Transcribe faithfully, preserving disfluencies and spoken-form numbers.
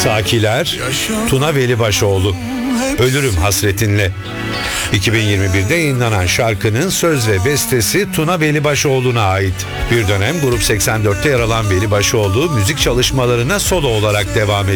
Sakiler, Tuna Velibaşoğlu, Ölürüm Hasretinle. iki bin yirmi birde yayınlanan şarkının söz ve bestesi Tuna Velibaşoğlu'na ait. Bir dönem Grup seksen dörtte yer alan Velibaşoğlu müzik çalışmalarına solo olarak devam ediyor.